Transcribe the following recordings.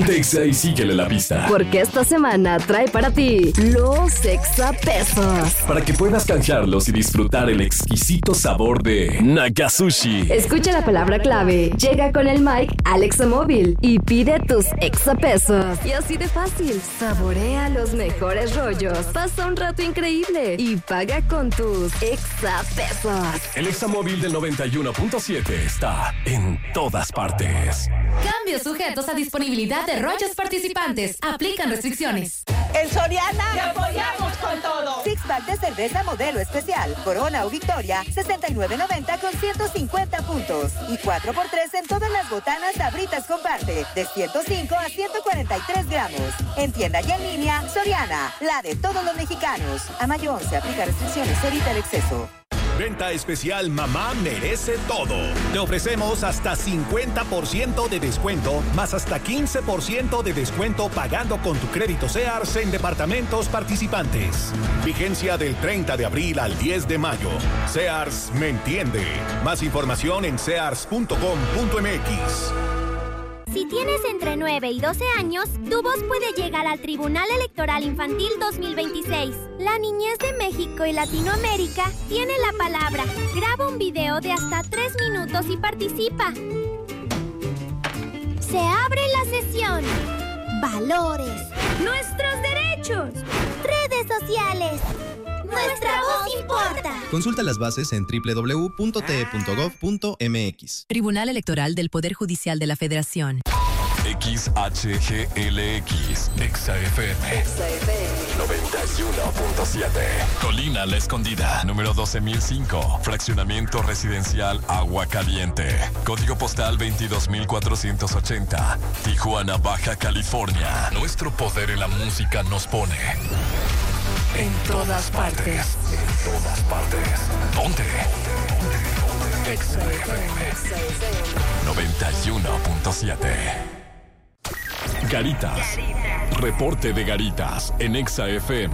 Ponte Exa y síguele la pista. Porque esta semana trae para ti los exapesos. Para que puedas canjearlos y disfrutar el exquisito sabor de Nakasushi. Escucha la palabra clave, llega con el mic al Examóvil y pide tus exapesos. Y así de fácil, saborea los mejores rollos, pasa un rato increíble y paga con tus exapesos. El Examóvil del 91.7 está en todas partes. Cambios sujetos a disponibilidad de rollos participantes. Aplican restricciones. En Soriana ¡te apoyamos con todo! Six-pack de cerveza modelo especial, Corona o Victoria, $69.90 con 150 puntos. Y 4x3 en todas las botanas Sabritas Comparte, de 105 a 143 gramos. En tienda y en línea, Soriana, la de todos los mexicanos. A mayor se aplica restricciones, evita el exceso. Venta especial Mamá Merece Todo. Te ofrecemos hasta 50% de descuento, más hasta 15% de descuento pagando con tu crédito Sears en departamentos participantes. Vigencia del 30 de abril al 10 de mayo. Sears me entiende. Más información en sears.com.mx. Si tienes entre 9 y 12 años, tu voz puede llegar al Tribunal Electoral Infantil 2026. La niñez de México y Latinoamérica tiene la palabra. Graba un video de hasta 3 minutos y participa. Se abre la sesión. Valores. Nuestros derechos. Redes sociales. Nuestra voz importa. Consulta las bases en www.te.gov.mx. Tribunal Electoral del Poder Judicial de la Federación. XHGLX, XFM 91.7. Colina La Escondida, número 12.005. Fraccionamiento residencial Agua Caliente. Código postal 22.480. Tijuana, Baja California. Nuestro poder en la música nos pone en todas partes. En todas partes. ¿Dónde? XFM 91.7. Garitas. Reporte de Garitas en Exa FM.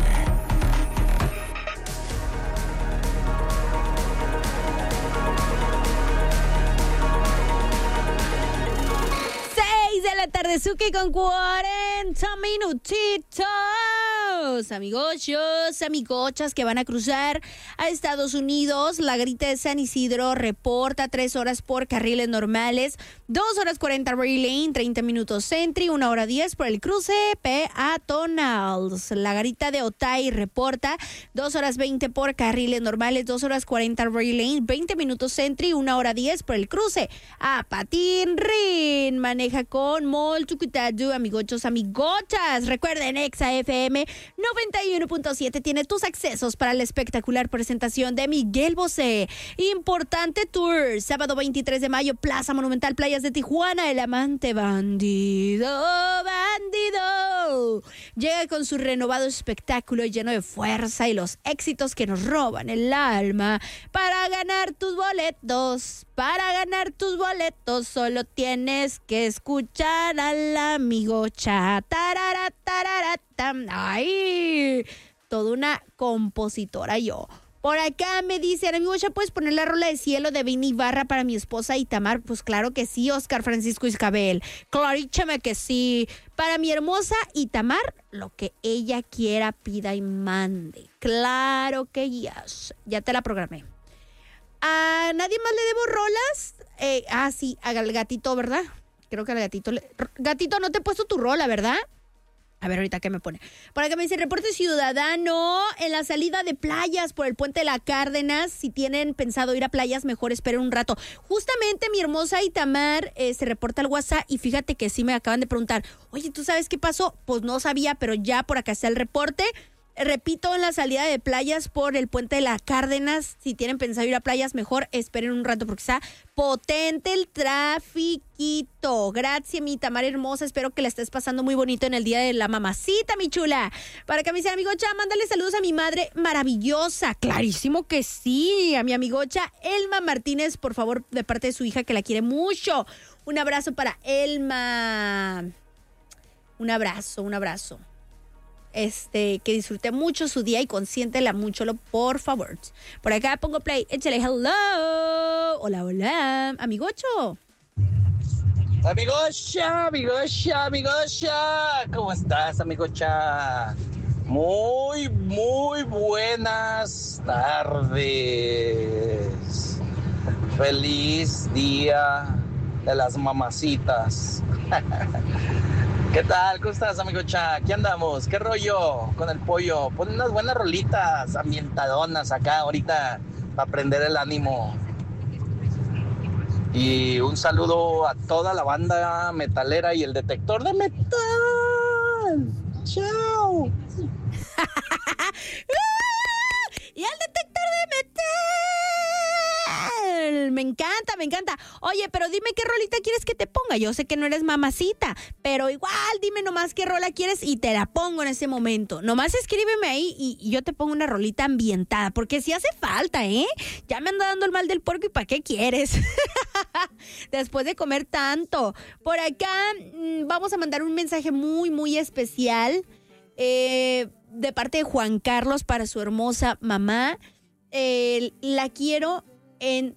De la tarde, Suki, con 40 minutitos. Amigochos, amigochas que van a cruzar a Estados Unidos. La Garita de San Isidro reporta 3 horas por carriles normales, 2 horas 40 Ray Lane, 30 minutos Sentry, 1 hora 10 por el cruce peatonals. La Garita de Otay reporta 2 horas 20 por carriles normales, 2 horas 40 Ray Lane, 20 minutos Sentry, 1 hora 10 por el cruce a Patín Rin. Maneja con molto cuidado, amigochos, amigochas. Recuerden, Exa FM 91.7 tiene tus accesos para la espectacular presentación de Miguel Bosé. Importante tour, sábado 23 de mayo, Plaza Monumental, Playas de Tijuana. El amante bandido, bandido, llega con su renovado espectáculo lleno de fuerza y los éxitos que nos roban el alma. Para ganar tus boletos, solo tienes que escuchar al amigocha. Tarara, tarara, tam. Ay, toda una compositora yo. Por acá me dicen, amigocha, ¿puedes poner la rola de Cielo de Vini Ibarra para mi esposa Itamar? Pues claro que sí, Oscar Francisco Iscabel. Claríchame que sí. Para mi hermosa Itamar, lo que ella quiera, pida y mande. Claro que yes. Ya te la programé. ¿A nadie más le debo rolas? Sí, al gatito, ¿verdad? Creo que al gatito. Gatito, no te he puesto tu rola, ¿verdad? A ver, ahorita qué me pone. Por acá me dice, reporte ciudadano en la salida de playas por el puente de la Cárdenas. Si tienen pensado ir a playas, mejor esperen un rato. Justamente mi hermosa Itamar se reporta al WhatsApp y fíjate que sí me acaban de preguntar, oye, ¿tú sabes qué pasó? Pues no sabía, pero ya por acá está el reporte. Repito, en la salida de playas por el puente de la Cárdenas, si tienen pensado ir a playas, mejor esperen un rato porque está potente el trafiquito. Gracias, mi Tamara hermosa, espero que la estés pasando muy bonito en el día de la mamacita, mi chula. Para que me dice, amigocha, mándale saludos a mi madre maravillosa. Clarísimo que sí, a mi amigocha Elma Martínez, por favor, de parte de su hija que la quiere mucho. Un abrazo para Elma. Un abrazo. Que disfrute mucho su día y consiéntela mucho, por favor. Por acá pongo play, échale hello. Hola, amigocho. Amigocha, ¿cómo estás, amigocha? Muy buenas tardes. Feliz día de las mamacitas. ¿Qué tal? ¿Cómo estás, amigocha? ¿Qué andamos? ¿Qué rollo con el pollo? Pon unas buenas rolitas ambientadonas acá ahorita para prender el ánimo. Y un saludo a toda la banda metalera y el detector de metal. ¡Chao! ¡Y al detector de metal! Me encanta. Oye, pero dime qué rolita quieres que te ponga. Yo sé que no eres mamacita, pero igual dime nomás qué rola quieres y te la pongo en ese momento. Nomás escríbeme ahí y yo te pongo una rolita ambientada, porque si hace falta, ¿eh? Ya me anda dando el mal del puerco y ¿para qué quieres? Después de comer tanto. Por acá vamos a mandar un mensaje muy especial de parte de Juan Carlos para su hermosa mamá. La quiero en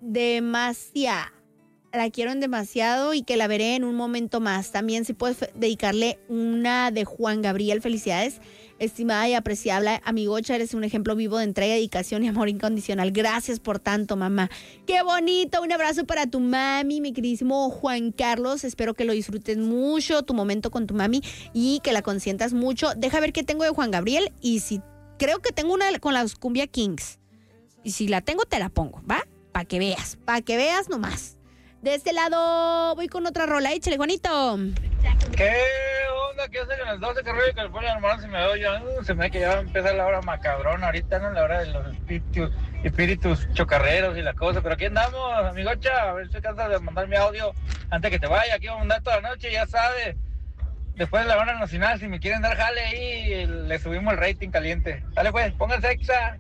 demasiado y que la veré en un momento más. También si puedes dedicarle una de Juan Gabriel. Felicidades, estimada y apreciable amigocha, eres un ejemplo vivo de entrega, dedicación y amor incondicional. Gracias por tanto, mamá. Qué bonito, un abrazo para tu mami, mi queridísimo Juan Carlos. Espero que lo disfrutes mucho, tu momento con tu mami, y que la consientas mucho. Deja ver qué tengo de Juan Gabriel, y si creo que tengo una con las Cumbia Kings. Y si la tengo, te la pongo, ¿va? Para que veas nomás. De este lado voy con otra rola. Échale, Juanito. ¿Qué onda? ¿Qué hacen en las 12 carreras de California? Hermano, se me ve que ya va a empezar la hora macabrona ahorita, ¿no? La hora de los espíritus chocarreros y la cosa. Pero aquí andamos, amigocha. A ver si alcanzas de mandar mi audio antes que te vaya. Aquí vamos a mandar toda la noche, ya sabes. Después de la hora nacional, si me quieren dar jale ahí, le subimos el rating caliente. Dale pues, pónganse exa.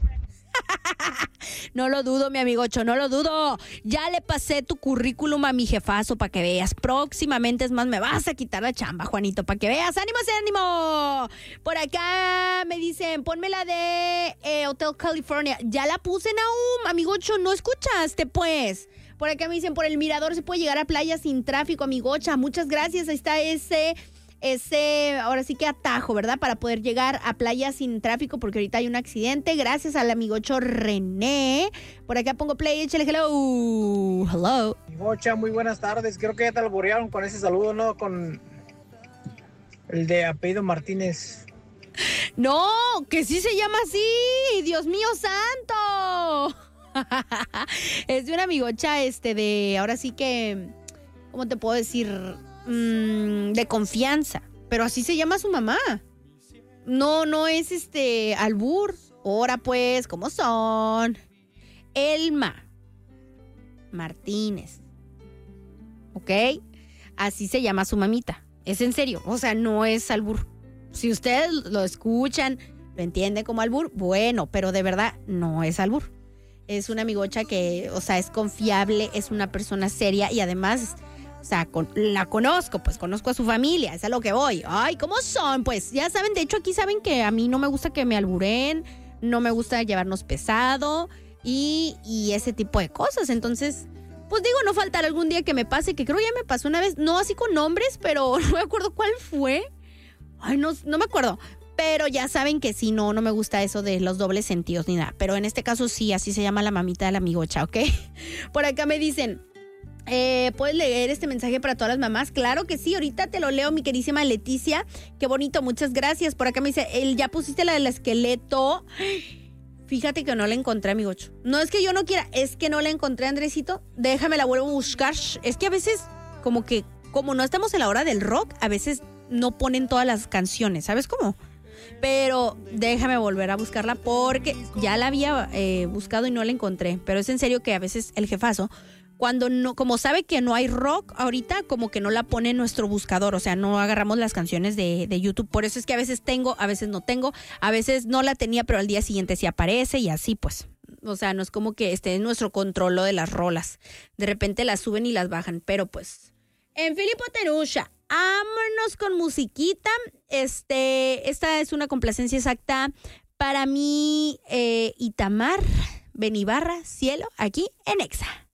No lo dudo, mi amigocho, no lo dudo. Ya le pasé tu currículum a mi jefazo para que veas. Próximamente, es más, me vas a quitar la chamba, Juanito, para que veas. ¡Ánimo, ánimo! Por acá me dicen, ponme la de Hotel California. Ya la puse, Nahum, amigocho, ¿no escuchaste, pues? Por acá me dicen, por el mirador se puede llegar a playa sin tráfico, amigocha. Muchas gracias, ahí está ese, ahora sí que atajo, ¿verdad? Para poder llegar a playa sin tráfico, porque ahorita hay un accidente. Gracias al amigocho René. Por acá pongo play, échale hello. Amigocha, muy buenas tardes. Creo que ya te alborearon con ese saludo, ¿no? Con el de apellido Martínez. No, que sí se llama así. Dios mío santo. Es de una amigocha, de, ahora sí que, ¿cómo te puedo decir? De confianza, pero así se llama su mamá. No es albur. Ahora pues, ¿cómo son? Elma Martínez, ¿ok? Así se llama su mamita. Es en serio, o sea, no es albur. Si ustedes lo escuchan, lo entienden como albur, bueno, pero de verdad no es albur. Es una amigocha que, o sea, es confiable, es una persona seria y además, o sea, la conozco, pues conozco a su familia, es a lo que voy. Ay, ¿cómo son? Pues ya saben, de hecho aquí saben que a mí no me gusta que me alburen, no me gusta llevarnos pesado y ese tipo de cosas. Entonces, pues digo, no faltará algún día que me pase, que creo ya me pasó una vez, no así con nombres, pero no me acuerdo cuál fue. Ay, no me acuerdo. Pero ya saben que sí, no me gusta eso de los dobles sentidos ni nada. Pero en este caso sí, así se llama la mamita de la amigocha, ¿ok? Por acá me dicen, ¿puedes leer este mensaje para todas las mamás? Claro que sí, ahorita te lo leo, mi queridísima Leticia. Qué bonito, muchas gracias. Por acá me dice, ya pusiste la del esqueleto. Fíjate que no la encontré, amigocho. No es que yo no quiera, es que no la encontré, Andresito. Déjame la vuelvo a buscar. Es que a veces, como no estamos en la hora del rock, a veces no ponen todas las canciones, ¿sabes cómo? Pero déjame volver a buscarla porque ya la había buscado y no la encontré. Pero es en serio que a veces el jefazo, cuando no, como sabe que no hay rock ahorita, como que no la pone en nuestro buscador. O sea, no agarramos las canciones de YouTube. Por eso es que a veces tengo, a veces no tengo. A veces no la tenía, pero al día siguiente sí aparece y así pues. O sea, no es como que esté en nuestro control lo de las rolas. De repente las suben y las bajan. Pero pues, en Filipo Terusha, vámonos con musiquita. Esta es una complacencia exacta para mí, Itamar Benibarra, Cielo, aquí en Exa.